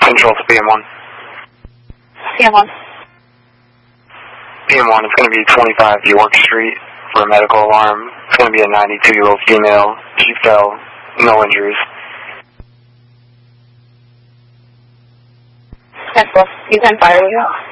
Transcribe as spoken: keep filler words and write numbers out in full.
Control to P M one. P M one. P M one, it's going to be twenty-five York Street for a medical alarm. It's going to be a ninety-two-year-old female. She fell. No injuries. Central. You can fire with you.